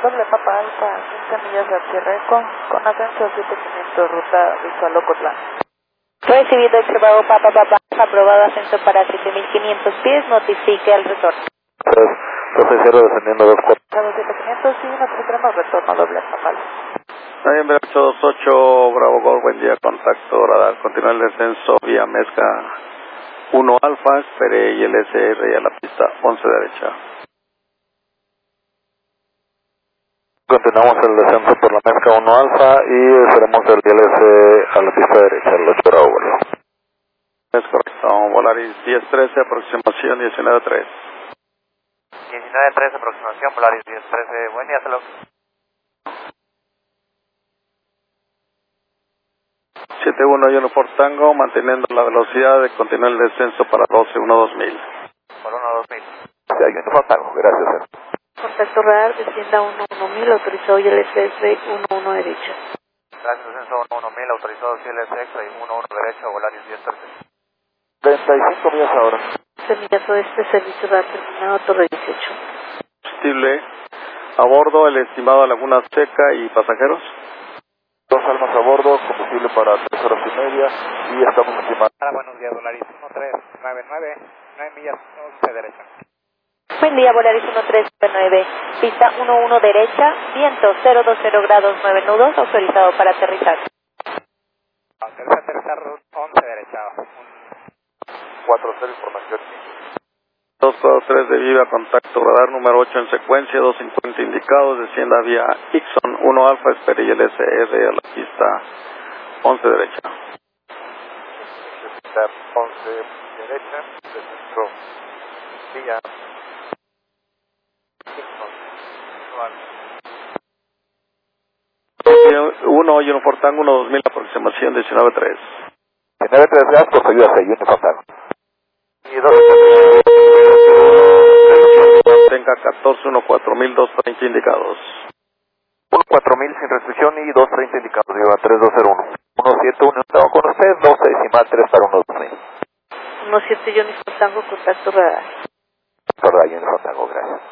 doble Papa Alfa, 15 millas de tierra con ascenso 7500, ruta visual Ocotlán. Recibido el Bravo Papa aprobado ascenso para 7500 pies, notifique al retorno. 3-0 descendiendo 24. 7500 y nosotros tenemos retorno doble normal. Noviembre 828, Bravo Golf, buen día, contacto radar, continúa el descenso vía Mezca 1 Alfa, espere ILSR y a la pista 11 derecha. Continuamos el descenso por la Mezca 1 Alfa y esperemos el ILS a la pista derecha, el 8 Bravo Golf. Es correcto, Volaris 1013, aproximación 19-3. 19-3, aproximación, Volaris 1013, buen día, saludos. 71 Uniform Tango, manteniendo la velocidad de continuar el descenso para 12-1-2000. Por 1-2000. Sí, Uniform Tango, gracias. Contacto radar, descienda 1-1000, autorizado ILSS 1-1 derecha. Gracias, descenso 1-1000, autorizado CLS Extra y 1-1 derecha, Volaris 1013. 35 millas ahora. 11 millas oeste, servicio radar terminado, torre 18. Combustible a bordo, el estimado a Laguna Seca y pasajeros. 2 almas a bordo, combustible para 3 horas y media y estamos estimando. Buenos días, Volaris 1399, 9 millas 11 derecha. Buen día, Volaris 1399, pista 11 derecha, viento 020 grados 9 nudos, autorizado para aterrizar. Aterrizar 11 derecha. 4-0 información. 243 de Viva, contacto radar número 8 en secuencia, 250 indicados, descienda vía Ixon 1 Alfa, espere ILSR a la pista 11 derecha. Pista 11 derecha, descenso vía Ixon. 1 Uniform Tango 1-2000, aproximación 19-3. 19-3 gastos, ayuda a Uniform Tango. Y 2 Tenga 14-1-4000, 230 indicados. 1-4000 sin restricción y 230 indicados, lleva 3201. 171, estamos con usted, 12 decimal 3 para 1-2000. 17 Uniform Tango, contacto radar.